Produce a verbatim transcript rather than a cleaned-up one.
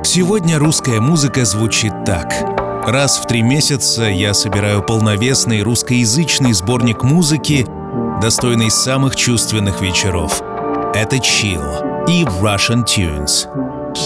Сегодня русская музыка звучит так. Раз в три месяца я собираю полновесный русскоязычный сборник музыки, достойный самых чувственных вечеров. Это Chill и Russian Tunes.